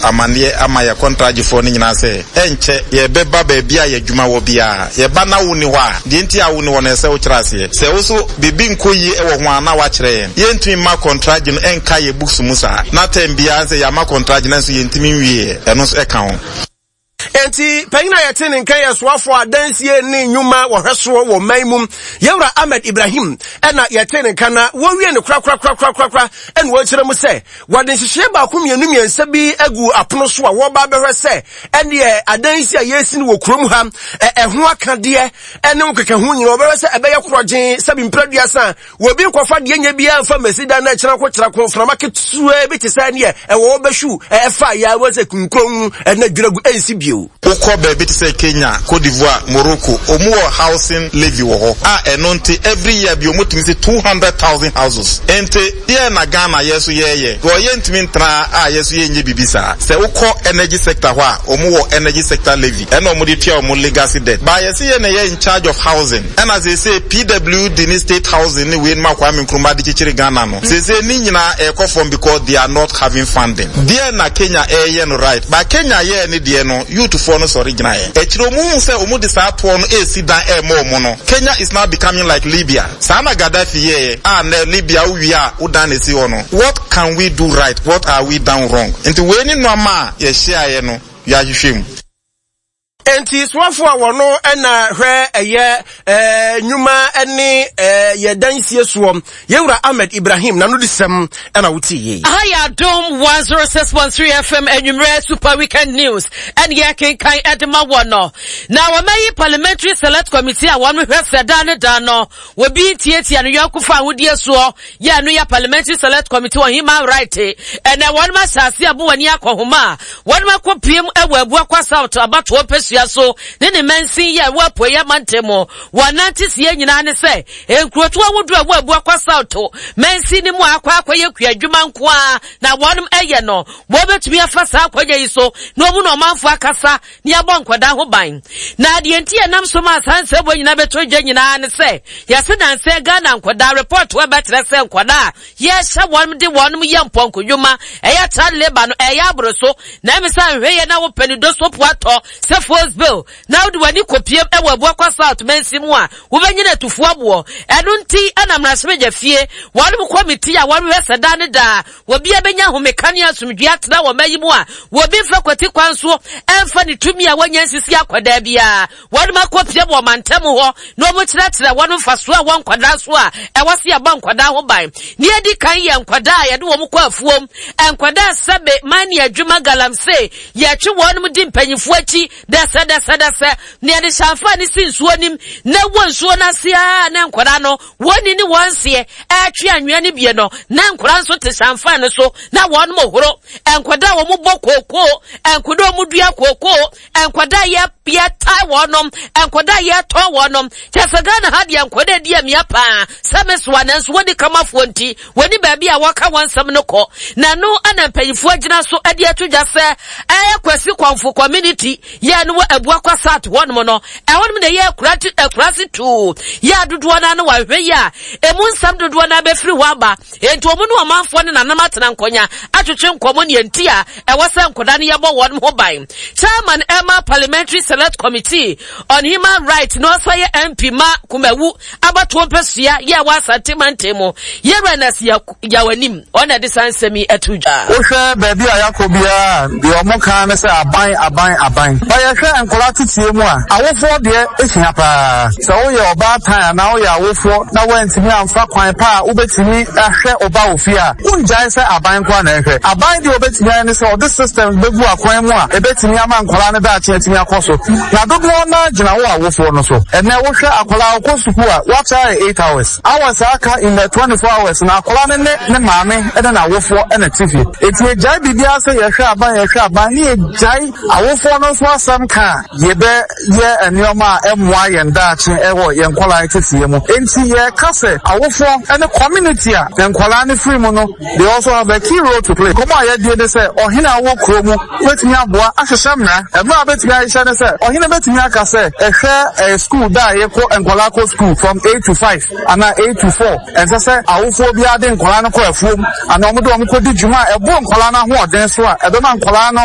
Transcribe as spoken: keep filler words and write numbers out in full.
amane ama ye contract for ni nyina se enche ye beba ba bia ye dwuma wo bia ye ba na wo ni ho a de nti a wo ni wo na se wo kirase se wo so bibi nkoyi e wo ho ana wa kire ye ye ntumi ma contract no enka ye books musa na tem bia se ya ma contract na so ye ntumi nwie eno so e ka ho enti panyina yete ne nkan yesoafo adansie ne nyuma wo hweso wo maimum Yewra Ahmed Ibrahim ena yete ne nkan na wo wie ne kra kra kra kra kra kra ena wo kire mu se wode hihye ba ko mienu miensa bi agu apono so a wo ba behwe se ene adansie yesi ne wo krom ha eho akade ene nkeke ho nyina wo behwe se ebeye krogen sabi mpraduasa wo bi kofa de nya bia fa mesida na kira ko kira ko frama ketue bi te sa ne e wo behwu efa ya wo se kunkron ena dwiragu ensi bio Oko baby to say Kenya, Cote d'Ivoire, Morocco, Omo housing levy wo ah enonte every year bi omo timi say two hundred thousand houses. Ente here na Ghana yeso ye ye. Go ye ntimi ntra ah yeso ye nye bibisa. Se oko energy sector ho a omo wo energy sector levy. Ena omo de pia omo legacy debt. Ba yeso ye na ye in charge of housing. And as they say P W D ni state housing ni we ma kwa mi nkruma di chichiri Ghana no. Say say ni nyina e ko from because they are not having funding. There na Kenya e ye no right. Ba Kenya ye ni de no you to for no original e chiro mu se omu de sa to no e si dan e mo mo no Kenya is now becoming like Libya sana Gaddafi ye ah na Libya wi a udan e si ho no what can we do right what are we done wrong into we ni no ma ye share ye no ya hwehwem enti swafo awono ena hwe eye eh nyuma ene eh yedansie so Yewra Ahmed Ibrahim na no disem ena wuti ye Aya Dom one oh six point three F M enumere super weekend news and ye kan kan edema wono na wa mai parliamentary select committee a wonu hwe seda ne da no we bi tietia no yakufa wodie so ye no ya parliamentary select committee on human right and na wonu ma sase abo wani akohoma wonu ma kopiem ewa abu akwa south abato opesu so ne ne mansin ye wapo ya mantemo wananti sie nyina ne se enkroto awodu abu abu akwa south mansin ni mu akwa akwa ye kuadwuma nko a na wonum eye no wo betumi afasa akwaje yi so no mu no manfo akasa ni abon kwada ho ban na de enti enam so ma sanse bo nyina beto gye nyina ne se yase dan se Ghana nkwada report we betre se nkwada ye hye wonum de wonum ye mponkodwuma eya tra leba no eya abroso na mi san hwe ye na wo panido so poato se force bill now do wani kopie e wa bu akwa south mensi mu a wo benyina tufu abo enu nti anamrasmeje fie wanu committee a wanu heseda ne da wo bia benya homekane asumdwe atena wo mayimu a wo bi fa kwati kwanso emfa ni tumi a wanya sisi akwada bia wanu makopie bo mantem ho no mo kiratira wanu faso a won kwada so a e wase aba nkwada ho ban ni edi kan ye nkwada a ye de wo mkwa afuom enkwada sabe mani adwuma galamse ye twe wonu mu di mpanyifo achi da sada sada se ni ade shamfa ni sinsuo nim na wonsuo na sia na nkwada no woni ni wonse atwe anwea ni bie no na nkwada nso te shamfa ne so na won mo horo enkwada wo mu bokoko enkwada mu dua koko enkwada ye pia tai wonom enkwada ye to wonom chesagana hadi enkwada dia miapa sames wananso wodi kama fonti woni ba bia waka wansam no ko na no ana mpanyifo agina so ade atodwa se aye kwasi kwamfo community ye no abu akwa sat wonom no e wonom de ye kurati akurasi tu ya dodo na no wa hwe ya emu nsam dodo na be firi waba enti omu no amanfo ne nanamatena nkonya atwetwe nkomo ne ntia e wasa nkoda ne yebo wonom ho ban chairman Emma Parliamentary Select Committee on Human Rights no so ye M P ma kumawu abato pesua ye wasa temantemo ye renas ya yawanim ona de sansemi etudwa wo hwe ba bia yakobia de omo kan ne se aban aban aban ba ye hwe enkola titie mu a awofo de ehia pa so wo ye oba tan na wo ye awofo na wantimi amfa kwan pa ubetimi ahwe oba ofia unjai se aban kwa na ehwe aban de obetimi ne se o this system bebu akwan mu a ebetimi ama nkola ne da chetimi akoso na dodo na gina wo awofo no so ene wo hwe akola akosuku a what are eight hours hours aka in the twenty-four hours na akola ne ne maame ene na awofo ene tifi eti ejai bibia se ye hwe aban ye hwe aban ne ejai awofo no so asam ka ye be ye enioma emwa ye ndache ewo ye nkola etisie mu enti ye kase awofo ene community a nkola ne free mu no they also have a key role to play komo aye die de se ohina wo kromu wetimi aboa ahwehwe mra emra betimi aisha ne se ohina betimi aka se ehwe school da ye ko nkola ko school from eight to five ana eight to four ense se awofo bia de nkola no ko afuom ana omodo omko di juma ebo nkola na ho oden so a ebe ma nkola no